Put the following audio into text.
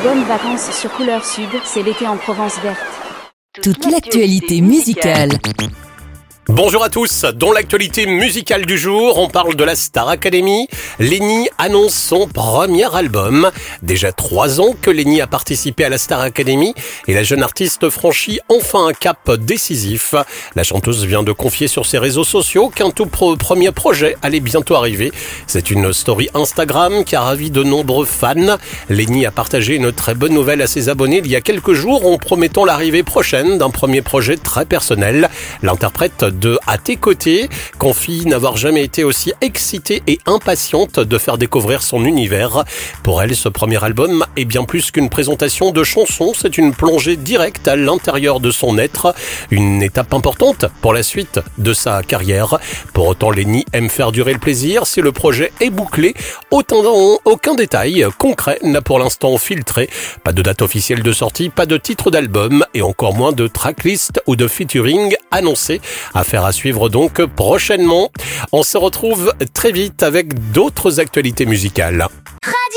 Bonnes vacances sur Couleur Sud, c'est l'été en Provence verte. Toute l'actualité musicale. Bonjour à tous, dans l'actualité musicale du jour, on parle de la Star Academy. Lenny annonce son premier album. Déjà 3 ans que Lenny a participé à la Star Academy et la jeune artiste franchit enfin un cap décisif. La chanteuse vient de confier sur ses réseaux sociaux qu'un tout premier projet allait bientôt arriver. C'est une story Instagram qui a ravi de nombreux fans. Lenny a partagé une très bonne nouvelle à ses abonnés il y a quelques jours en promettant l'arrivée prochaine d'un premier projet très personnel. L'interprète de À tes côtés confie n'avoir jamais été aussi excitée et impatiente de faire découvrir son univers. Pour elle, ce premier album est bien plus qu'une présentation de chansons, c'est une plongée directe à l'intérieur de son être, une étape importante pour la suite de sa carrière. Pour autant, Lenny aime faire durer le plaisir. Si le projet est bouclé, aucun détail concret n'a pour l'instant filtré. Pas de date officielle de sortie, pas de titre d'album et encore moins de tracklist ou de featuring annoncé. Affaire à suivre donc prochainement. On se retrouve très vite avec d'autres actualités musicales.